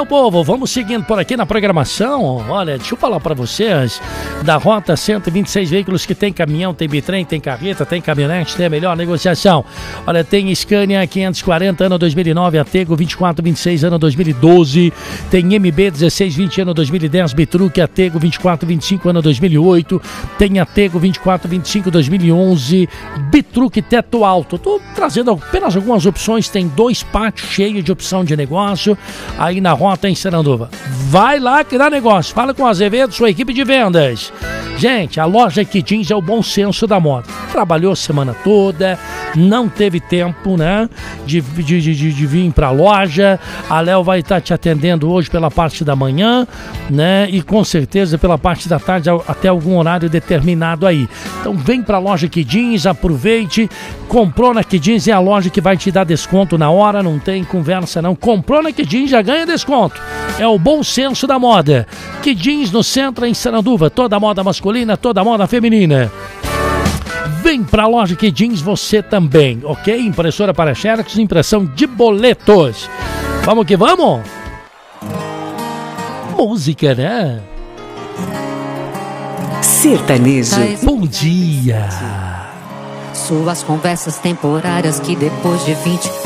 meu povo, vamos seguindo por aqui na programação. Olha, deixa eu falar pra vocês da Rota 126 Veículos, que tem caminhão, tem bitrem, tem carreta, tem caminhonete, tem a melhor negociação. Olha, tem Scania 540 ano 2009, Atego 2426 ano 2012, tem MB 1620 ano 2010, Bitruc, Atego 2425 ano 2008, tem Atego 2425 2011, Bitruc teto alto. Tô trazendo apenas algumas opções, tem 2 pátios cheios de opção de negócio aí na Rota em Sananduva. Vai lá que dá negócio. Fala com o Azevedo, sua equipe de vendas. Gente, a loja Que Jeans é o bom senso da moda. Trabalhou a semana toda, não teve tempo, né, de vir pra loja. A Léo vai estar te atendendo hoje pela parte da manhã, né, e com certeza pela parte da tarde até algum horário determinado aí. Então vem pra loja Que Jeans, aproveite. Comprou na Que Jeans, é a loja que vai te dar desconto na hora, não tem conversa não. Comprou na Que Jeans, já ganha desconto. É o bom senso da moda. Que Jeans no centro em Sananduva, toda moda masculina, toda moda feminina. Vem pra loja Que Jeans você também, ok? Impressora para xerox, impressão de boletos. Vamos que vamos? Música, né? Sertanejo. Bom dia. Suas conversas temporárias que depois de 20